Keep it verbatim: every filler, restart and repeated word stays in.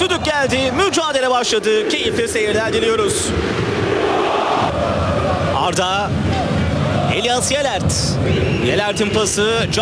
Düdük geldi. Mücadele başladı. Keyifli seyirler diliyoruz. Arda. Elias Yelert. Yelert'in pası.